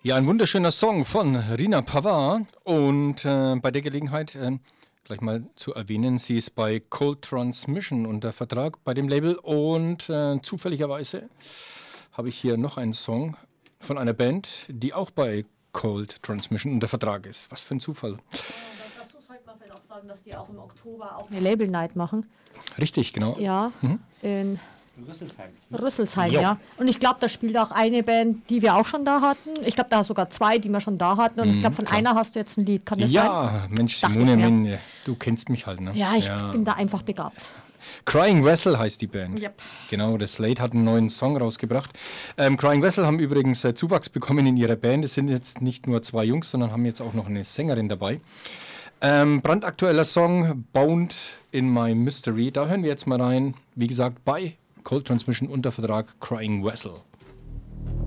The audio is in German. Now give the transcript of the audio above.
Ja, ein wunderschöner Song von Rina Pavard und bei der Gelegenheit gleich mal zu erwähnen, sie ist bei Cold Transmission unter Vertrag bei dem Label und zufälligerweise habe ich hier noch einen Song von einer Band, die auch bei Cold Transmission unter Vertrag ist. Was für ein Zufall. Dazu sollte man vielleicht auch sagen, dass die auch im Oktober auch eine Label Night machen. Richtig, genau. Ja, in Rüsselsheim. Rüsselsheim, Jo. ja. Und ich glaube, da spielt auch eine Band, die wir auch schon da hatten. Ich glaube, da sogar zwei, die wir schon da hatten. Und ich glaube, von einer hast du jetzt ein Lied. Kann das sein? Ja, Mensch, Dachte Simone, ich mir. Menne, du kennst mich halt, ne? Ja, ich bin da einfach begabt. Crying Vessel heißt die Band. Yep. Genau, das Slate hat einen neuen Song rausgebracht. Crying Vessel haben übrigens Zuwachs bekommen in ihrer Band. Es sind jetzt nicht nur 2 Jungs, sondern haben jetzt auch noch eine Sängerin dabei. Brandaktueller Song, Bound in My Mystery. Da hören wir jetzt mal rein. Wie gesagt, bei Cold Transmission unter Vertrag Crying Vessel.